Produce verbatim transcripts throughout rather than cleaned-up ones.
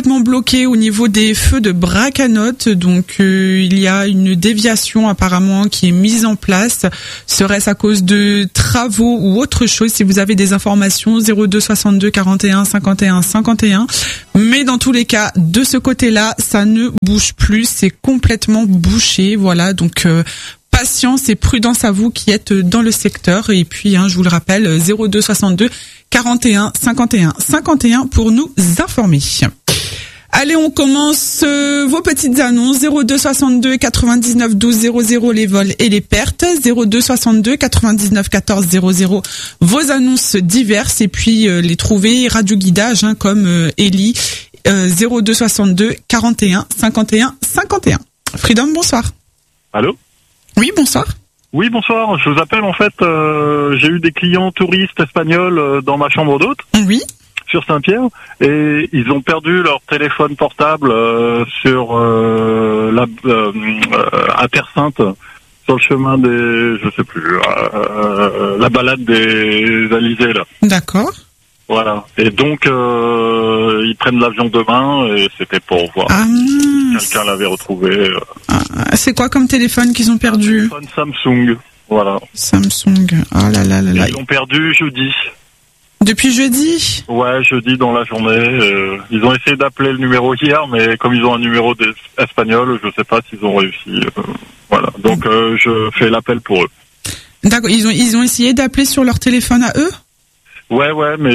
bloqué au niveau des feux de Bracanotte, donc euh, il y a une déviation apparemment qui est mise en place. Serait-ce à cause de travaux ou autre chose? Si vous avez des informations, zéro deux soixante-deux quarante et un cinquante et un cinquante et un. Mais dans tous les cas, de ce côté-là, ça ne bouge plus, c'est complètement bouché. Voilà, donc euh, patience et prudence à vous qui êtes dans le secteur. Et puis, hein, je vous le rappelle, zéro deux soixante-deux quarante et un cinquante et un cinquante et un pour nous informer. Allez, on commence euh, vos petites annonces. Zéro deux soixante-deux quatre-vingt-dix-neuf douze zéro zéro les vols et les pertes. Zéro deux soixante-deux quatre-vingt-dix-neuf quatorze zéro zéro vos annonces diverses et puis euh, les trouver radio guidage hein, comme euh, Ellie. Euh, zéro deux soixante-deux quarante et un cinquante et un cinquante et un. Freedom, bonsoir. Allô? Oui, bonsoir. Oui, bonsoir. Je vous appelle en fait. Euh, j'ai eu des clients touristes espagnols euh, dans ma chambre d'hôte. Oui. Sur Saint-Pierre, et ils ont perdu leur téléphone portable euh, sur euh, la euh, à Terre Sainte, sur le chemin des, je sais plus, euh, la balade des Alizés là. D'accord. Voilà. Et donc euh, ils prennent l'avion demain, et c'était pour voir ah, si quelqu'un l'avait retrouvé. Euh. Ah, c'est quoi comme téléphone qu'ils ont perdu? Un téléphone Samsung. Voilà. Samsung. Oh là là là là. Ils l'ont perdu jeudi. Depuis jeudi? Ouais, jeudi dans la journée. Euh, ils ont essayé d'appeler le numéro hier, mais comme ils ont un numéro espagnol, je sais pas s'ils ont réussi. Euh, voilà. Donc euh, je fais l'appel pour eux. D'accord. Ils ont ils ont essayé d'appeler sur leur téléphone à eux? Ouais, ouais, mais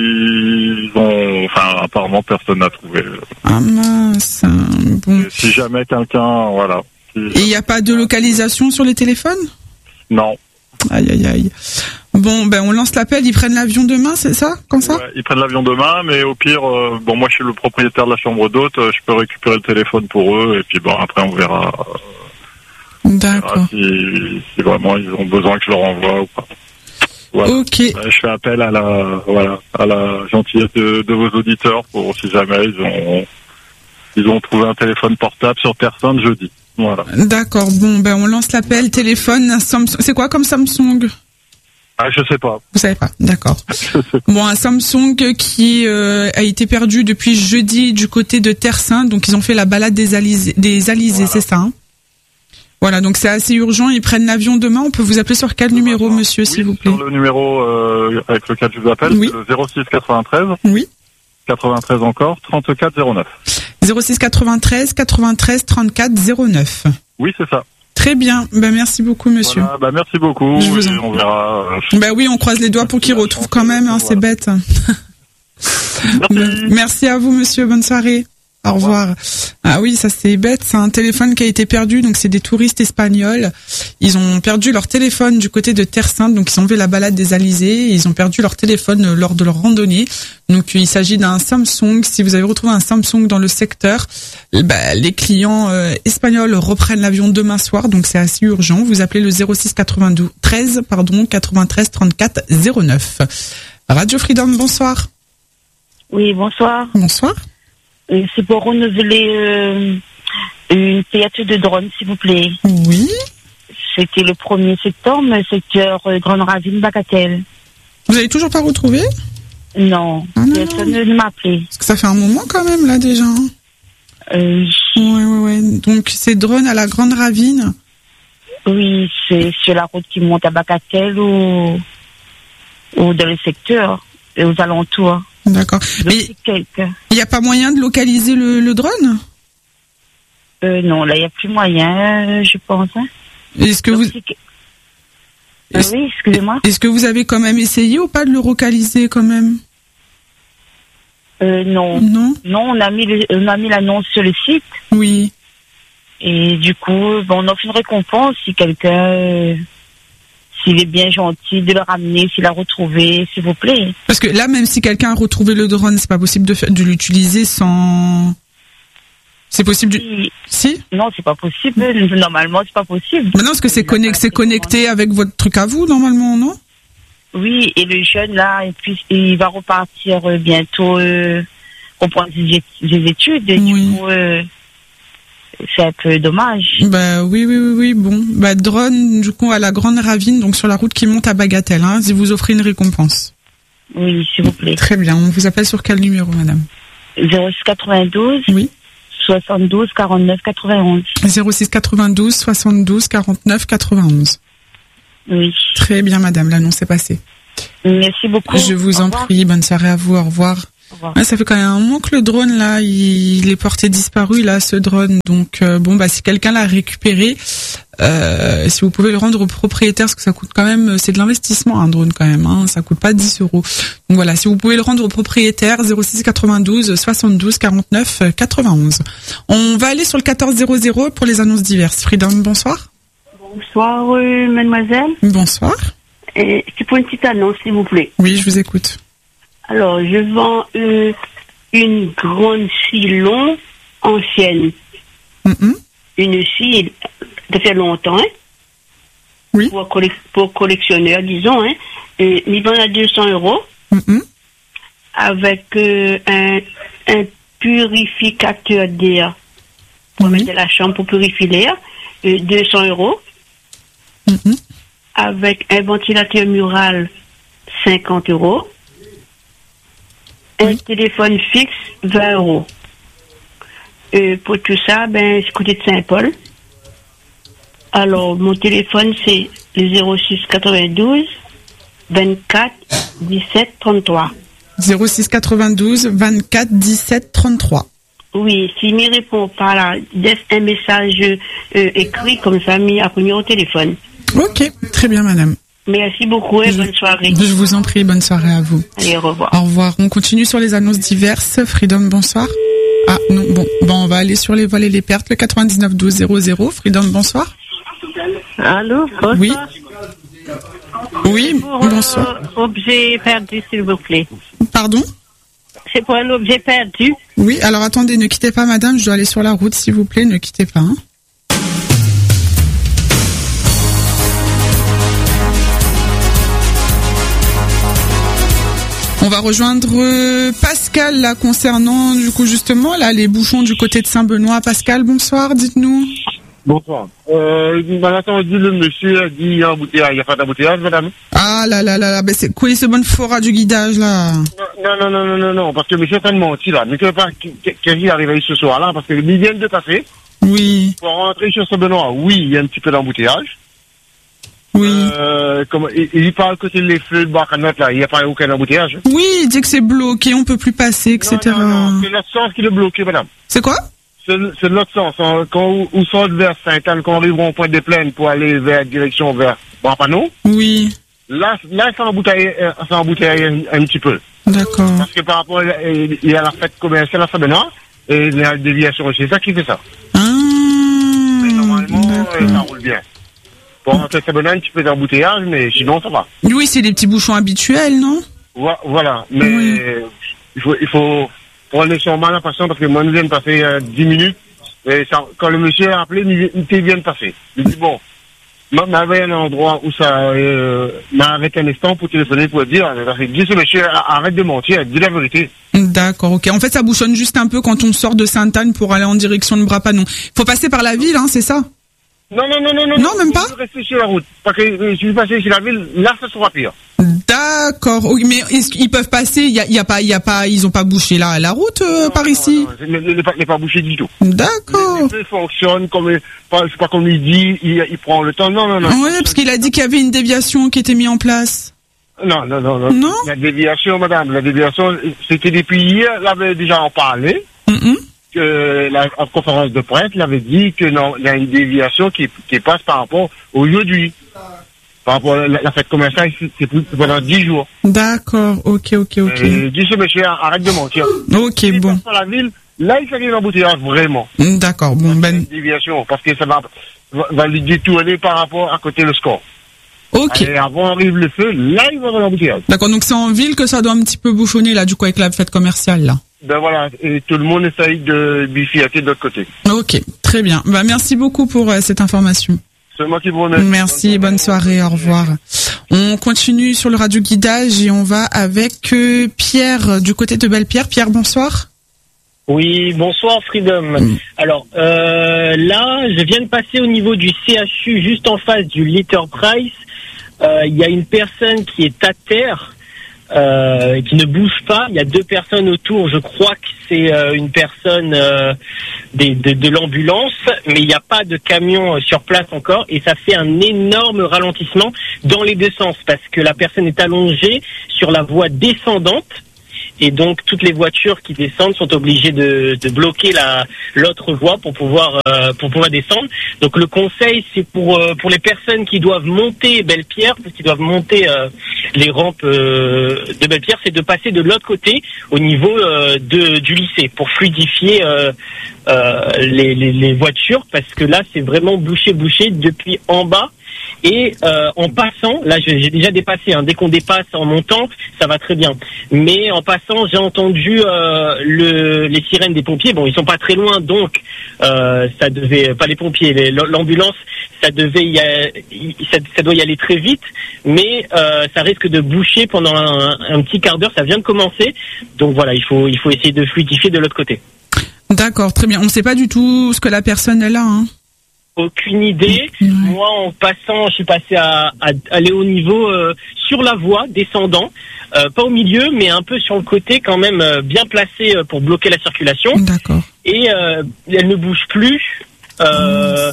ils ont, enfin, apparemment personne n'a trouvé. Ah mince. Bon. Et si jamais quelqu'un, voilà. Si Et il n'y a pas de localisation sur les téléphones? Non. Aïe aïe aïe. Bon, ben on lance l'appel, ils prennent l'avion demain, c'est ça? Comme ça? Ouais, ils prennent l'avion demain, mais au pire, euh, bon, moi je suis le propriétaire de la chambre d'hôte, euh, je peux récupérer le téléphone pour eux, et puis bon, après on verra, euh, D'accord. on verra si, si vraiment ils ont besoin que je leur envoie ou pas. Voilà. Ok. Euh, je fais appel à la, voilà, à la gentillesse de, de vos auditeurs pour si jamais ils ont, ils ont trouvé un téléphone portable sur Terre Sainte jeudi. Voilà. D'accord. Bon, ben on lance l'appel, téléphone, Samsung. C'est quoi comme Samsung? Ah, je sais pas. Vous savez pas, d'accord. Bon, un Samsung qui euh, a été perdu depuis jeudi du côté de Terre Sainte, donc ils ont fait la balade des Alizés, des Alizés, voilà. C'est ça hein? Voilà, donc c'est assez urgent, ils prennent l'avion demain, on peut vous appeler sur quel numéro, demain, monsieur, oui, s'il vous plaît? Sur le numéro euh, avec lequel je vous appelle, oui. Le zéro six quatre-vingt-treize. Oui. quatre-vingt-treize encore, trente-quatre zéro neuf. zéro six quatre-vingt-treize quatre-vingt-treize trente-quatre zéro neuf. Oui, c'est ça. Très bien, ben merci beaucoup monsieur. Voilà, bah merci beaucoup. Je vous en... on verra. Euh, ben oui, on croise les doigts pour qu'ils retrouvent quand même, hein, voilà. C'est bête. Merci. Merci à vous monsieur, bonne soirée. Au revoir. Ah oui, ça c'est bête, c'est un téléphone qui a été perdu, donc c'est des touristes espagnols. Ils ont perdu leur téléphone du côté de Terre Sainte, donc ils ont fait la balade des Alizés, et ils ont perdu leur téléphone lors de leur randonnée. Donc il s'agit d'un Samsung. Si vous avez retrouvé un Samsung dans le secteur, bah, les clients euh, espagnols reprennent l'avion demain soir, donc c'est assez urgent. Vous appelez le zéro six quatre-vingt-douze treize pardon quatre-vingt-treize trente-quatre zéro neuf. Radio Freedom, bonsoir. Oui, bonsoir. Bonsoir. C'est pour renouveler euh, une théâtre de drone, s'il vous plaît. Oui. C'était le premier septembre, secteur euh, Grande Ravine, Bagatelle. Vous avez toujours pas retrouvé? Non, ah non, personne ne m'a appelé. Parce que ça fait un moment quand même, là, déjà. Euh, ouais, ouais, ouais. Donc, c'est drone à la Grande Ravine? Oui, c'est sur la route qui monte à Bagatelle ou, ou dans le secteur, et aux alentours. D'accord. Mais il n'y a pas moyen de localiser le, le drone? euh, Non, là, il n'y a plus moyen, je pense. Hein. Est-ce que Donc, vous... Que... Euh, oui, excusez-moi. Est-ce que vous avez quand même essayé ou pas de le localiser quand même? euh, Non. Non. Non, on a mis, le, on a mis l'annonce sur le site. Oui. Et du coup, bon, on offre une récompense si quelqu'un... Euh... S'il est bien gentil de le ramener, s'il l'a retrouvé, s'il vous plaît. Parce que là, même si quelqu'un a retrouvé le drone, c'est pas possible de, faire, de l'utiliser sans... C'est possible du... Si, si Non, c'est pas possible. Normalement, c'est pas possible. Mais non, parce que c'est, connect, c'est connecté avec votre truc à vous, normalement, non? Oui, et le jeune, là, et puis, il va repartir bientôt euh, reprendre ses, ses études. Et oui. Du coup... Euh, c'est un peu dommage. Bah oui, oui, oui, oui. Bon, bah drone du coup à la Grande Ravine, donc sur la route qui monte à Bagatelle. Hein, si vous offrez une récompense. Oui, s'il vous plaît. Très bien. On vous appelle sur quel numéro, madame? zéro six quatre-vingt-douze. Oui. soixante-douze quarante-neuf quatre-vingt-onze. zéro six quatre-vingt-douze soixante-douze quarante-neuf quatre-vingt-onze. Oui. Très bien, madame, l'annonce est passée. Merci beaucoup. Je vous Au en revoir. prie, bonne soirée à vous, au revoir. Au revoir. Ouais, ça fait quand même un moment que le drone là, il, il est porté disparu là, ce drone. Donc euh, bon bah si quelqu'un l'a récupéré, euh, si vous pouvez le rendre au propriétaire, parce que ça coûte quand même, c'est de l'investissement un drone quand même, hein, ça coûte pas dix euros. Donc voilà, si vous pouvez le rendre au propriétaire, zéro six quatre-vingt-douze soixante-douze quarante-neuf quatre-vingt-onze. On va aller sur le quatorze zéro zéro pour les annonces diverses. Freedom, bonsoir. Bonsoir, euh, mademoiselle. Bonsoir. Et c'est pour une petite annonce, s'il vous plaît. Oui, je vous écoute. Alors, je vends euh, une grande scie longue ancienne. Mm-hmm. Une scie, ça fait longtemps, hein? Oui. Pour, collec- pour collectionneur, disons, hein? Et il vend à deux cents euros. Mm-hmm. Avec euh, un, un purificateur d'air. Pour Oui. mettre de la chambre pour purifier l'air. Euh, deux cents euros. Mm-hmm. Avec un ventilateur mural, cinquante euros. Un Oui. téléphone fixe, vingt euros. Euh, pour tout ça, ben, c'est côté de Saint-Paul. Alors, mon téléphone, c'est le zéro six quatre-vingt-douze vingt-quatre dix-sept trente-trois. zéro six quatre-vingt-douze vingt-quatre dix-sept trente-trois. Oui, s'il ne me répond pas là, laisse un message euh, écrit comme ça, mis à premier au téléphone. Ok, très bien, madame. Merci beaucoup et Je- bonne soirée. Je vous en prie, bonne soirée à vous. Allez, au revoir. Au revoir. On continue sur les annonces diverses. Freedom, bonsoir. Ah non, bon, bon, on va aller sur les vols et les pertes. Le quatre-vingt-dix-neuf douze zéro zéro. Freedom, bonsoir. Allô, bonsoir. Oui. Oui, Pour bonsoir. un objet perdu, s'il vous plaît. Pardon? C'est pour un objet perdu. Oui, alors attendez, ne quittez pas, madame. Je dois aller sur la route, s'il vous plaît. Ne quittez pas. Hein. On va rejoindre euh, Pascal là concernant du coup justement là les bouchons du côté de Saint-Benoît. Pascal, bonsoir, dites-nous. Bonsoir. Euh, maintenant, dit le monsieur a dit il y a un embouteillage. Il n'y a pas d'embouteillage, madame? Ah là là là là, ben c'est quoi ce bonne fora du guidage là? Non, non, non, non, non, non, parce que monsieur est tellement menti là. Mais que pas qu'il arrive à ce soir-là, parce que ils viennent de passer. Oui, Pour rentrer sur Saint-Benoît, oui, il y a un petit peu d'embouteillage. oui. Euh, comme, il, il parle côté les feux de Barcanotte là, il n'y a pas aucun embouteillage. Oui, il dit que c'est bloqué, on peut plus passer, et cetera. Non, non, non, c'est l'autre sens qui est bloqué, madame. C'est quoi? C'est c'est de l'autre sens. Hein. Quand on sort vers Sainte-Anne, quand on arrive au point des plaines pour aller vers direction vers Brampanneau, Oui, là, là, ça embouteille, euh, ça embouteille un, un petit peu. d'accord. Parce que par rapport, à- il y a la fête commerciale à Saint-Benoît, et il y a la déviation, c'est ça qui fait ça. Ah, Mais normalement, euh, ça d'accord. roule bien. Pour rentrer à Saint-Benoît, un petit peu d'embouteillage, mais sinon, ça va. Oui, c'est des petits bouchons habituels, non? Vo- Voilà. Mais Oui. euh, il faut, il faut prendre son mal en passant, parce que moi, nous viens de passer euh, dix minutes. Et ça, quand le monsieur a appelé, il, il vient de passer. Il dit, bon, moi, m'avait un endroit où ça, euh, m'avait un instant pour téléphoner pour dire, dis ce monsieur, arrête de mentir, dis la vérité. D'accord, ok. En fait, ça bouchonne juste un peu quand on sort de Sainte-Anne pour aller en direction de Brapanon. Faut passer par la ville, hein, c'est ça? Non, non, non, non, non. Non, même pas? Vous restez sur la route. Parce que euh, si vous passez sur la ville, là, ça sera pire. D'accord. Oui, mais est-ce qu'ils peuvent passer? Il y a, il y a pas, il y a pas, ils ont pas bouché la, la route euh, Non, par non, ici. non, non, il n'est pas, il n'est pas bouché du tout. D'accord. Les feux fonctionnent comme, pas, c'est pas comme il dit, il, il prend le temps. Non, non, non. Oui, parce qu'il a dit qu'il y avait une déviation qui était mise en place. Non, non, non, non. Non? La déviation, madame, la déviation, c'était depuis hier, elle avait déjà en parlé, Mm-mm. que la en conférence de presse, elle avait dit que non, il y a une déviation qui, qui passe par rapport à aujourd'hui. Par rapport à la, la fête commerciale, c'est c'est plus- c'est pendant dix jours. D'accord. Ok, ok, ok. Euh, dis ce monsieur, arrête de mentir. Ok, S'il bon. passe par la ville, là, il s'agit d'embouteillage, vraiment. D'accord. Bon, Une ben. déviation, parce que ça va, va, va lui détourner par rapport à côté le score. Ok. Et avant arrive le feu, là, il va avoir l'embouteillage. D'accord. Donc c'est en ville que ça doit un petit peu bouchonner là, du coup, avec la fête commerciale là. Ben voilà, et tout le monde essaye de bifiater de l'autre côté. Ok. Très bien. Bah, merci beaucoup pour euh, cette information. C'est moi qui vous remercie. Merci, bonne soirée, au revoir. On continue sur le radio guidage et on va avec euh, Pierre du côté de Belle-Pierre. Pierre, bonsoir. Oui, bonsoir Freedom. Mm. Alors euh, là, je viens de passer au niveau du C H U, juste en face du Litter Price. Euh, Il y a une personne qui est à terre. euh, qui ne bouge pas. Il y a deux personnes autour. Je crois que c'est euh, une personne euh, des, de, de l'ambulance, mais il n'y a pas de camion sur place encore. Et ça fait un énorme ralentissement dans les deux sens parce que la personne est allongée sur la voie descendante. Et donc toutes les voitures qui descendent sont obligées de, de bloquer la l'autre voie pour pouvoir euh, pour pouvoir descendre. Donc le conseil c'est pour euh, pour les personnes qui doivent monter Belle-Pierre, qui doivent monter euh, les rampes euh, de Belle-Pierre, c'est de passer de l'autre côté au niveau euh, de du lycée pour fluidifier euh, euh, les, les les voitures parce que là c'est vraiment bouché bouché depuis en bas. Et euh, en passant, là j'ai déjà dépassé, hein, dès qu'on dépasse en montant, ça va très bien. Mais en passant, j'ai entendu euh, le, les sirènes des pompiers. Bon, ils sont pas très loin, donc euh, ça devait, pas les pompiers, les, l'ambulance, ça devait y aller, ça, ça doit y aller très vite. Mais euh, ça risque de boucher pendant un, un petit quart d'heure. Ça vient de commencer, donc voilà, il faut il faut essayer de fluidifier de l'autre côté. D'accord, très bien. On ne sait pas du tout ce que la personne est là, hein. Aucune idée. Ouais. Moi, en passant, je suis passé à, à aller au niveau euh, sur la voie, descendant, euh, pas au milieu, mais un peu sur le côté, quand même euh, bien placé euh, pour bloquer la circulation. D'accord. Et euh, elle ne bouge plus. Euh,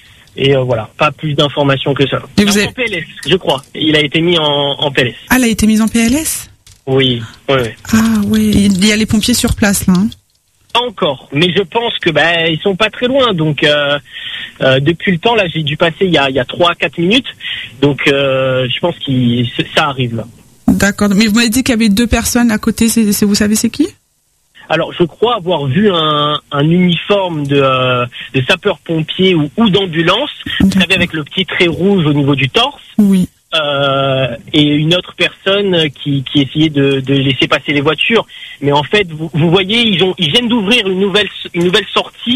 et euh, voilà, pas plus d'informations que ça. Et vous en avez... P L S, je crois. Il a été mis en, en P L S. Ah, elle a été mise en P L S ? Oui, oui, oui. Ah oui, il y a les pompiers sur place là. Hein. Pas encore, mais je pense que bah ils sont pas très loin, donc euh, euh, depuis le temps là j'ai dû passer il y a il y a trois à quatre minutes, donc euh, je pense que ça arrive là. D'accord, mais vous m'avez dit qu'il y avait deux personnes à côté, c'est, c'est vous savez c'est qui ? Alors je crois avoir vu un, un uniforme de, euh, de sapeur-pompier ou, ou d'ambulance, vous savez avec le petit trait rouge au niveau du torse. Oui. Euh, et une autre personne qui, qui essayait de, de laisser passer les voitures. Mais en fait, vous, vous voyez, ils, ont, ils viennent d'ouvrir une nouvelle, une nouvelle sortie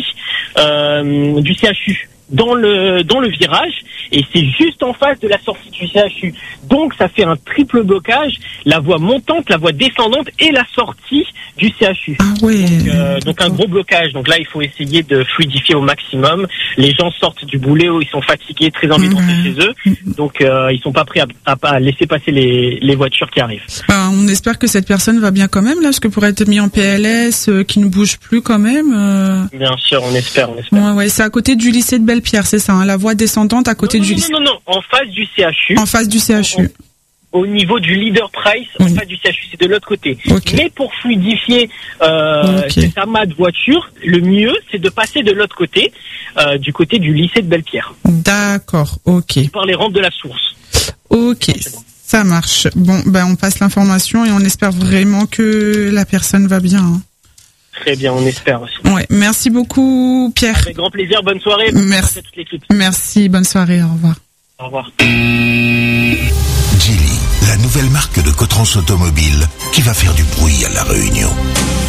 euh, du C H U dans le, dans le virage, et c'est juste en face de la sortie du C H U. Donc ça fait un triple blocage, la voie montante, la voie descendante et la sortie du C H U. Ah ouais. Donc, euh, donc un gros blocage. Donc là, il faut essayer de fluidifier au maximum. Les gens sortent du boulot, ils sont fatigués, très envie de rentrer mmh. chez eux. Donc euh, ils sont pas prêts à, à, à laisser passer les, les voitures qui arrivent. Bah, on espère que cette personne va bien quand même là, parce que pour être mis en P L S, euh, qui ne bouge plus quand même. Euh... Bien sûr, on espère, on espère. Ouais, ouais, c'est à côté du lycée de Belle-Pierre, c'est ça, hein, la voie descendante à côté non, du non, lycée. Non, non, non, en face du C H U. En face du C H U. Au niveau du Leader Price, en oui. face du C H U, c'est de l'autre côté. Okay. Mais pour fluidifier euh, okay. cet amas de voitures, le mieux, c'est de passer de l'autre côté, euh, du côté du lycée de Belle-Pierre. D'accord, ok. Par les rampes de la source. Ok, bon. Ça marche. Bon, ben on passe l'information et on espère vraiment que la personne va bien. Hein. Très bien, on espère aussi. Ouais, merci beaucoup, Pierre. Avec grand plaisir, bonne soirée. Merci. À toute l'équipe. Merci, bonne soirée, au revoir. Au revoir. Geely, la nouvelle marque de Cotrans Automobile qui va faire du bruit à La Réunion.